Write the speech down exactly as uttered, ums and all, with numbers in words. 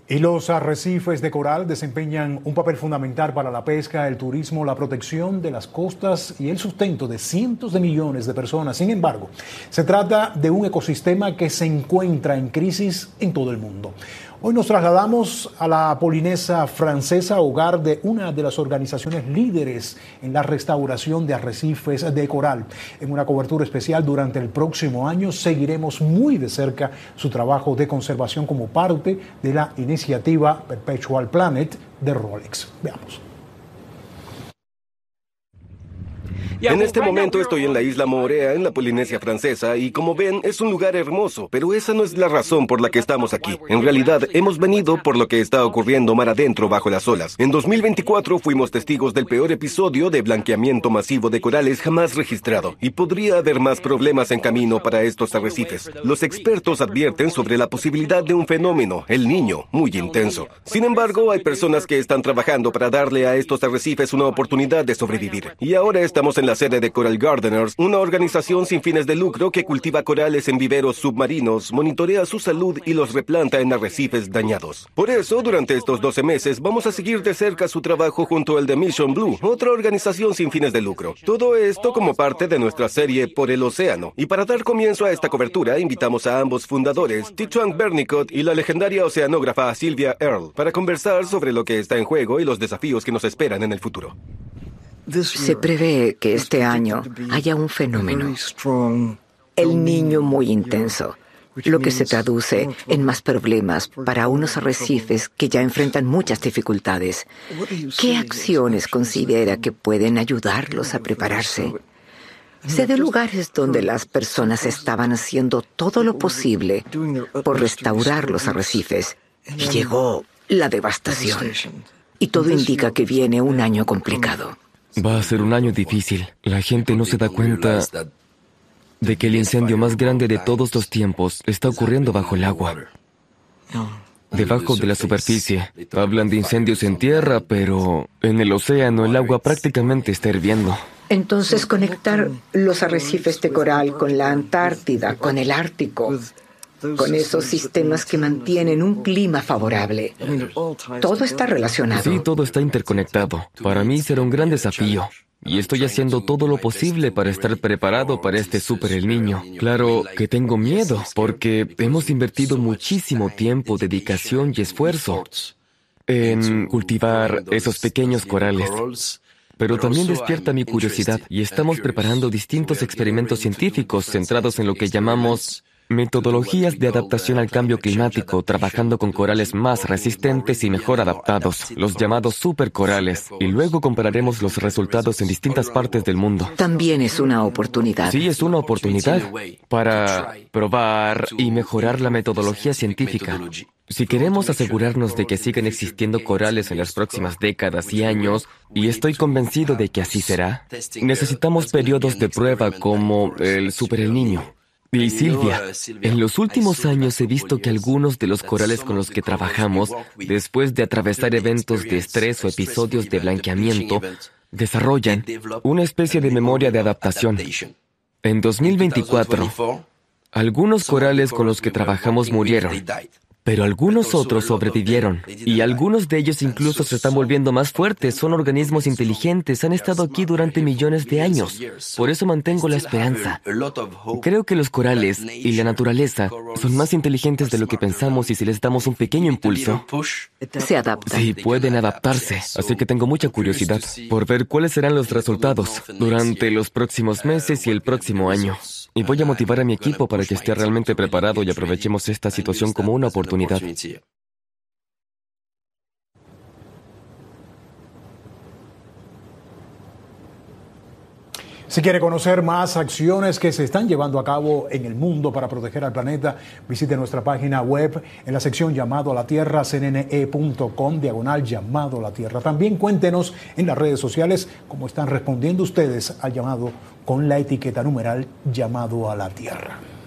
Y los arrecifes de coral desempeñan un papel fundamental para la pesca, el turismo, la protección de las costas y el sustento de cientos de millones de personas. Sin embargo, se trata de un ecosistema que se encuentra en crisis en todo el mundo. Hoy nos trasladamos a la Polinesia Francesa, hogar de una de las organizaciones líderes en la restauración de arrecifes de coral. En una cobertura especial durante el próximo año seguiremos muy de cerca su trabajo de conservación como parte de la iniciativa Perpetual Planet de Rolex. Veamos. En este momento estoy en la isla Moorea, en la Polinesia Francesa, y como ven, es un lugar hermoso, pero esa no es la razón por la que estamos aquí. En realidad, hemos venido por lo que está ocurriendo mar adentro bajo las olas. En dos mil veinticuatro fuimos testigos del peor episodio de blanqueamiento masivo de corales jamás registrado, y podría haber más problemas en camino para estos arrecifes. Los expertos advierten sobre la posibilidad de un fenómeno, el Niño, muy intenso. Sin embargo, hay personas que están trabajando para darle a estos arrecifes una oportunidad de sobrevivir. Y ahora estamos en la sede de Coral Gardeners, una organización sin fines de lucro que cultiva corales en viveros submarinos, monitorea su salud y los replanta en arrecifes dañados. Por eso, durante estos doce meses, vamos a seguir de cerca su trabajo junto al de Mission Blue, otra organización sin fines de lucro. Todo esto como parte de nuestra serie Por el Océano. Y para dar comienzo a esta cobertura, invitamos a ambos fundadores, Titchwan Bernicott y la legendaria oceanógrafa Sylvia Earle, para conversar sobre lo que está en juego y los desafíos que nos esperan en el futuro. Se prevé que este año haya un fenómeno, el Niño muy intenso, lo que se traduce en más problemas para unos arrecifes que ya enfrentan muchas dificultades. ¿Qué acciones considera que pueden ayudarlos a prepararse? Sé de lugares donde las personas estaban haciendo todo lo posible por restaurar los arrecifes y llegó la devastación. Y todo indica que viene un año complicado. Va a ser un año difícil. La gente no se da cuenta de que el incendio más grande de todos los tiempos está ocurriendo bajo el agua. Debajo de la superficie. Hablan de incendios en tierra, pero en el océano el agua prácticamente está hirviendo. Entonces, conectar los arrecifes de coral con la Antártida, con el Ártico, con esos sistemas que mantienen un clima favorable. Todo está relacionado. Sí, todo está interconectado. Para mí será un gran desafío. Y estoy haciendo todo lo posible para estar preparado para este Super El Niño. Claro que tengo miedo, porque hemos invertido muchísimo tiempo, dedicación y esfuerzo en cultivar esos pequeños corales. Pero también despierta mi curiosidad y estamos preparando distintos experimentos científicos centrados en lo que llamamos metodologías de adaptación al cambio climático, trabajando con corales más resistentes y mejor adaptados, los llamados supercorales, y luego compararemos los resultados en distintas partes del mundo. También es una oportunidad. Sí, es una oportunidad para probar y mejorar la metodología científica. Si queremos asegurarnos de que sigan existiendo corales en las próximas décadas y años, y estoy convencido de que así será, necesitamos periodos de prueba como el Super El Niño. Y Silvia, en los últimos años he visto que algunos de los corales con los que trabajamos, después de atravesar eventos de estrés o episodios de blanqueamiento, desarrollan una especie de memoria de adaptación. En dos mil veinticuatro, algunos corales con los que trabajamos murieron, pero algunos otros sobrevivieron, y algunos de ellos incluso se están volviendo más fuertes. Son organismos inteligentes, han estado aquí durante millones de años. Por eso mantengo la esperanza. Creo que los corales y la naturaleza son más inteligentes de lo que pensamos, y si les damos un pequeño impulso, se adaptan. Sí, pueden adaptarse. Así que tengo mucha curiosidad por ver cuáles serán los resultados durante los próximos meses y el próximo año. Y voy a motivar a mi equipo para que esté realmente preparado y aprovechemos esta situación como una oportunidad. Si quiere conocer más acciones que se están llevando a cabo en el mundo para proteger al planeta, visite nuestra página web en la sección Llamado a la Tierra, c n n e punto com, diagonal Llamado a la Tierra. También cuéntenos en las redes sociales cómo están respondiendo ustedes al llamado con la etiqueta numeral Llamado a la Tierra.